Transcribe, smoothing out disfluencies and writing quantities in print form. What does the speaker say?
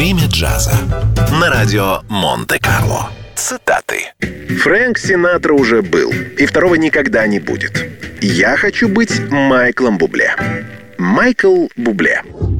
Время джаза на радио Монте-Карло. Цитаты. Фрэнк Синатра уже был, и второго никогда не будет. Я хочу быть Майклом Бубле. Майкл Бубле.